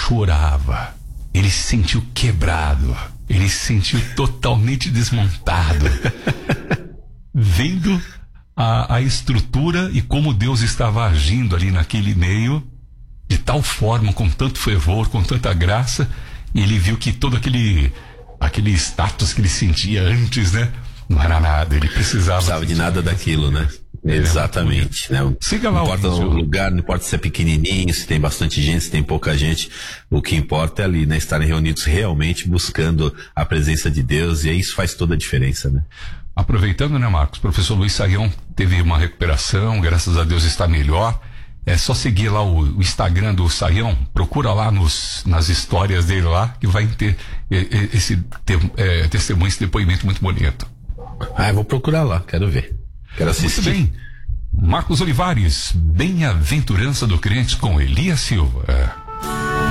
chorava. Ele se sentiu quebrado. Ele se sentiu totalmente desmontado. Vendo a estrutura e como Deus estava agindo ali naquele meio, de tal forma, com tanto fervor, com tanta graça, e ele viu que todo aquele status que ele sentia antes, né? Não era nada, ele precisava de nada daquilo, né? Exatamente, né? Siga lá, não importa o lugar, não importa se é pequenininho, se tem bastante gente, se tem pouca gente, o que importa é ali, né? Estarem reunidos realmente buscando a presença de Deus, e isso faz toda a diferença, né? Aproveitando, né, Marcos? O professor Luiz Saião teve uma recuperação, graças a Deus está melhor. É só seguir lá o Instagram do Saião, procura lá nas histórias dele lá, que vai ter esse testemunho, esse depoimento muito bonito. Eu vou procurar lá, quero ver. Quero assistir. Muito bem. Marcos Olivares, Bem-aventurança do crente com Elias Silva.